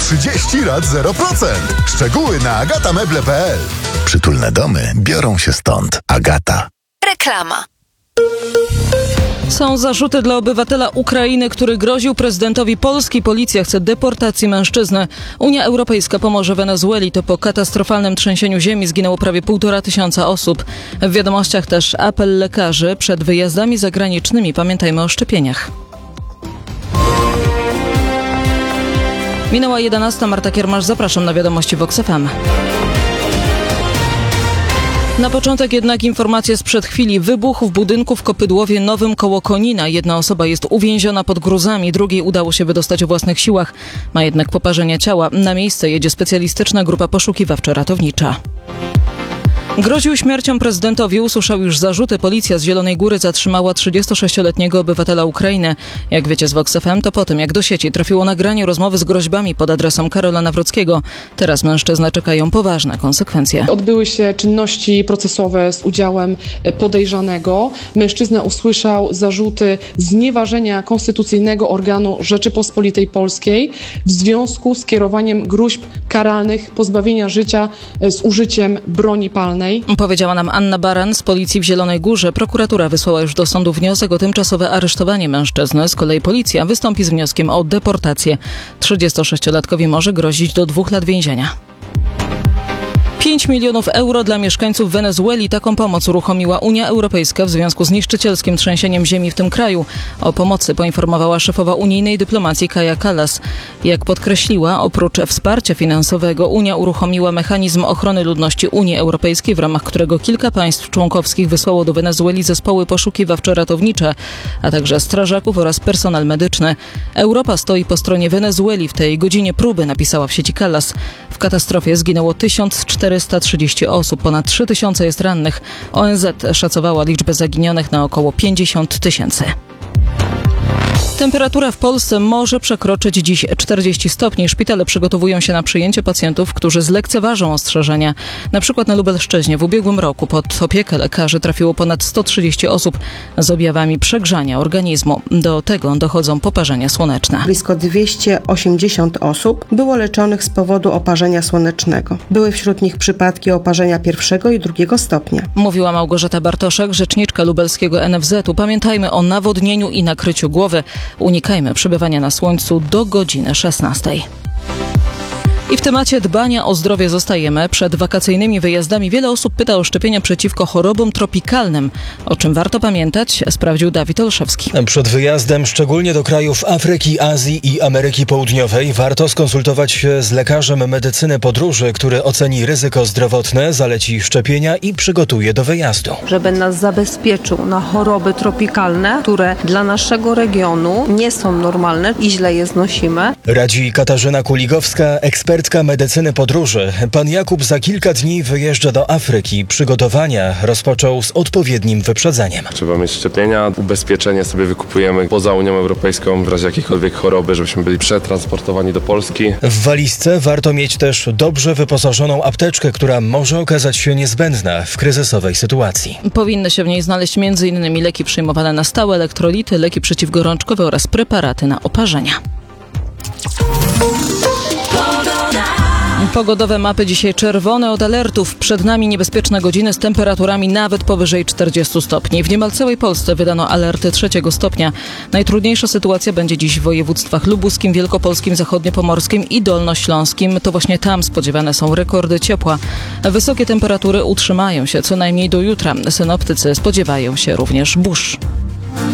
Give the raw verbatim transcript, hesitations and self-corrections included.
trzydzieści lat zero procent. Szczegóły na agatameble kropka p l. Przytulne domy biorą się stąd. Agata. Reklama. Są zarzuty dla obywatela Ukrainy, który groził prezydentowi Polski. Policja chce deportacji mężczyzny. Unia Europejska pomoże Wenezueli. To po katastrofalnym trzęsieniu ziemi zginęło prawie półtora tysiąca osób. W wiadomościach też apel lekarzy przed wyjazdami zagranicznymi. Pamiętajmy o szczepieniach. Minęła jedenasta. Marta Kiermasz, zapraszam na wiadomości Vox F M. Na początek jednak informacje sprzed chwili. Wybuch w budynku w Kopydłowie Nowym koło Konina. Jedna osoba jest uwięziona pod gruzami, drugiej udało się wydostać o własnych siłach. Ma jednak poparzenie ciała. Na miejsce jedzie specjalistyczna grupa poszukiwawczo-ratownicza. Groził śmiercią prezydentowi, usłyszał już zarzuty. Policja z Zielonej Góry zatrzymała trzydziestosześcioletniego obywatela Ukrainy. Jak wiecie z Vox F M, to po tym, jak do sieci trafiło nagranie rozmowy z groźbami pod adresem Karola Nawrockiego. Teraz mężczyznę czekają poważne konsekwencje. Odbyły się czynności procesowe z udziałem podejrzanego. Mężczyzna usłyszał zarzuty znieważenia konstytucyjnego organu Rzeczypospolitej Polskiej w związku z kierowaniem gruźb karalnych pozbawienia życia z użyciem broni palnej. Powiedziała nam Anna Baran z policji w Zielonej Górze. Prokuratura wysłała już do sądu wniosek o tymczasowe aresztowanie mężczyzny. Z kolei policja wystąpi z wnioskiem o deportację. trzydziestosześciolatkowi może grozić do dwóch lat więzienia. pięć milionów euro dla mieszkańców Wenezueli. Taką pomoc uruchomiła Unia Europejska w związku z niszczycielskim trzęsieniem ziemi w tym kraju. O pomocy poinformowała szefowa unijnej dyplomacji Kaja Kallas. Jak podkreśliła, oprócz wsparcia finansowego Unia uruchomiła mechanizm ochrony ludności Unii Europejskiej, w ramach którego kilka państw członkowskich wysłało do Wenezueli zespoły poszukiwawczo-ratownicze, a także strażaków oraz personel medyczny. Europa stoi po stronie Wenezueli w tej godzinie próby, napisała w sieci Kallas. W katastrofie zginęło tysiąc czterysta trzydzieści osób, ponad trzy tysiące jest rannych. O N Z szacowała liczbę zaginionych na około pięćdziesiąt tysięcy. Temperatura w Polsce może przekroczyć dziś czterdzieści stopni. Szpitale przygotowują się na przyjęcie pacjentów, którzy zlekceważą ostrzeżenia. Na przykład na Lubelszczyźnie w ubiegłym roku pod opiekę lekarzy trafiło ponad sto trzydzieści osób z objawami przegrzania organizmu. Do tego dochodzą poparzenia słoneczne. Blisko dwieście osiemdziesiąt osób było leczonych z powodu oparzenia słonecznego. Były wśród nich przypadki oparzenia pierwszego i drugiego stopnia. Mówiła Małgorzata Bartoszek, rzeczniczka lubelskiego N F Z u. Pamiętajmy o nawodnieniu i nakryciu głowy. Unikajmy przebywania na słońcu do godziny szesnastej. I w temacie dbania o zdrowie zostajemy. Przed wakacyjnymi wyjazdami wiele osób pyta o szczepienia przeciwko chorobom tropikalnym. O czym warto pamiętać, sprawdził Dawid Olszewski. Przed wyjazdem, szczególnie do krajów Afryki, Azji i Ameryki Południowej, warto skonsultować się z lekarzem medycyny podróży, który oceni ryzyko zdrowotne, zaleci szczepienia i przygotuje do wyjazdu. Żeby nas zabezpieczył na choroby tropikalne, które dla naszego regionu nie są normalne i źle je znosimy. Radzi Katarzyna Kuligowska, ekspertka medycyny podróży. Pan Jakub za kilka dni wyjeżdża do Afryki. Przygotowania rozpoczął z odpowiednim wyprzedzeniem. Trzeba mieć szczepienia, ubezpieczenie sobie wykupujemy poza Unią Europejską w razie jakiejkolwiek choroby, żebyśmy byli przetransportowani do Polski. W walizce warto mieć też dobrze wyposażoną apteczkę, która może okazać się niezbędna w kryzysowej sytuacji. Powinny się w niej znaleźć między innymi leki przyjmowane na stałe, elektrolity, leki przeciwgorączkowe oraz preparaty na oparzenia. Pogodowe mapy dzisiaj czerwone od alertów. Przed nami niebezpieczne godziny z temperaturami nawet powyżej czterdziestu stopni. W niemal całej Polsce wydano alerty trzeciego stopnia. Najtrudniejsza sytuacja będzie dziś w województwach lubuskim, wielkopolskim, zachodniopomorskim i dolnośląskim. To właśnie tam spodziewane są rekordy ciepła. Wysokie temperatury utrzymają się co najmniej do jutra. Synoptycy spodziewają się również burz.